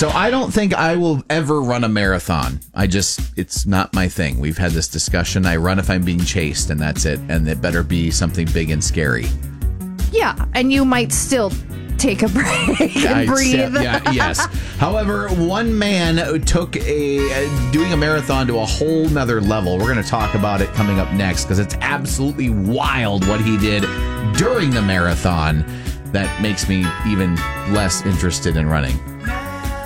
So I don't think I will ever run a marathon. It's not my thing. We've had this discussion. I run if I'm being chased, and that's it. And it better be something big and scary. Yeah, and you might still take a break and breathe. Yes. However, one man took doing a marathon to a whole nother level. We're going to talk about it coming up next because it's absolutely wild what he did during the marathon that makes me even less interested in running.